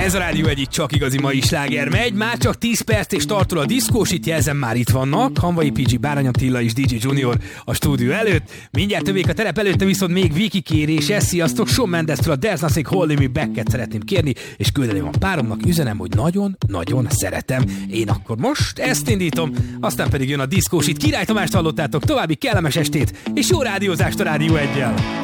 Ez a Rádió egyik csak igazi mai sláger megy, már csak 10 perc és tartol a diszkós, itt jelzem már itt vannak, Hanvai PG, Bárány Attila és DJ Junior a stúdió előtt, mindjárt tövék a terep előtte, viszont még Viki kérése, sziasztok, Shawn Mendestől a There's Nothing Holding Me Back-et szeretném kérni, és küldeni van páromnak, üzenem, hogy nagyon-nagyon szeretem. Én akkor most ezt indítom, aztán pedig jön a diszkós, itt Király Tamást hallottátok, további kellemes estét, és jó rádiózást a Rádió 1-jel.